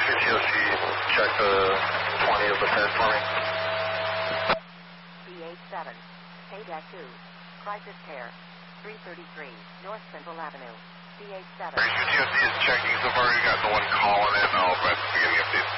your TOC, check the 20 of the Fed for me. B87, A-2, crisis care, 333, North Central Avenue, B87. Your TOC is checking so far. You got the one calling in. I'll bet